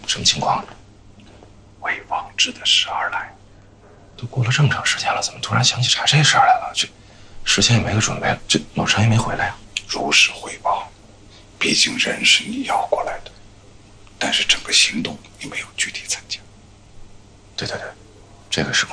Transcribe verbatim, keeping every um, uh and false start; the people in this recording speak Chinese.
什么情况？ 回望制的事而来。 都过了这么长时间了，怎么突然想起查这事儿来了？这事先也没个准备，这老陈也没回来呀。 如实汇报，毕竟人是你要过来的，但是整个行动你没有具体参加。 对对对，这个是。